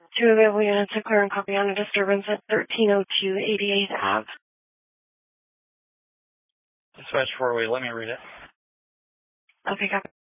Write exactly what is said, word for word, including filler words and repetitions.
Two available units to clear and copy on a disturbance at thirteen oh two eighty-eighth Avenue. Dispatch four-way, let me read it. Okay, copy.